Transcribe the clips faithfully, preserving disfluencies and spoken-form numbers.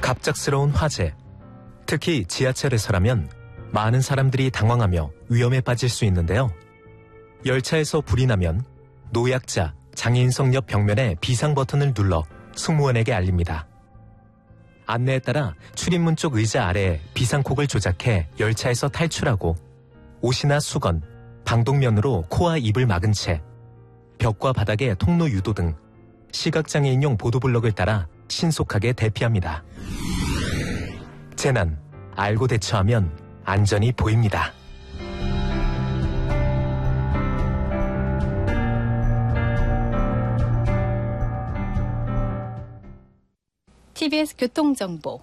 갑작스러운 화재. 특히 지하철에서라면 많은 사람들이 당황하며 위험에 빠질 수 있는데요. 열차에서 불이 나면 노약자, 장애인석 옆 벽면에 비상 버튼을 눌러 승무원에게 알립니다. 안내에 따라 출입문 쪽 의자 아래에 비상콕을 조작해 열차에서 탈출하고 옷이나 수건, 방독면으로 코와 입을 막은 채 벽과 바닥에 통로 유도 등 시각장애인용 보도블럭을 따라 신속하게 대피합니다. 재난, 알고 대처하면 안전이 보입니다. 티비에스 교통정보.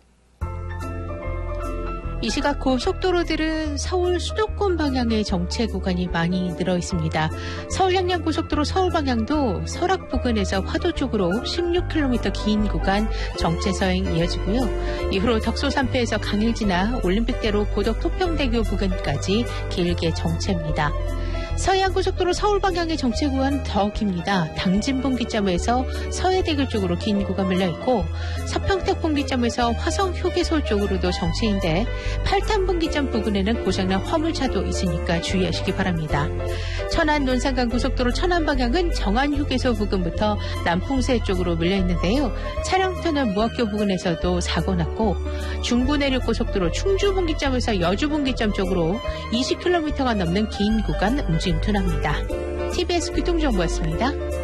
이 시각 고속도로들은 서울 수도권 방향의 정체 구간이 많이 늘어 있습니다. 서울 양양고속도로 서울 방향도 설악 부근에서 화도 쪽으로 십육 킬로미터 긴 구간 정체 서행 이어지고요. 이후로 덕소 삼패에서 강일 지나 올림픽대로 고덕 토평대교 부근까지 길게 정체입니다. 서해안고속도로 서울 방향의 정체 구간 더 깁니다. 당진분기점에서 서해대교 쪽으로 긴 구간 밀려있고 서평택 분기점에서 화성 휴게소 쪽으로도 정체인데 팔탄 분기점 부근에는 고장난 화물차도 있으니까 주의하시기 바랍니다. 천안 논산간 고속도로 천안 방향은 정안 휴게소 부근부터 남풍새 쪽으로 밀려있는데요. 차량터널 무학교 부근에서도 사고 났고 중부내륙고속도로 충주 분기점에서 여주 분기점 쪽으로 이십 킬로미터가 넘는 긴 구간 움직임 둔합니다. 티비에스 교통정보였습니다.